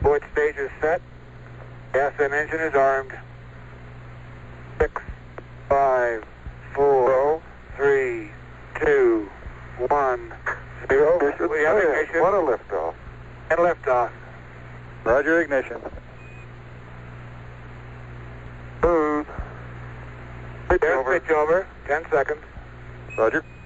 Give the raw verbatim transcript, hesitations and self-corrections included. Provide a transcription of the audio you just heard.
Port stage is set. Gas and engine is armed. Six, five, four, three, two, one, zero. We have ignition. What a liftoff. And liftoff. Roger, ignition. Smooth. Pitch There's over. pitch over. Ten seconds. Roger.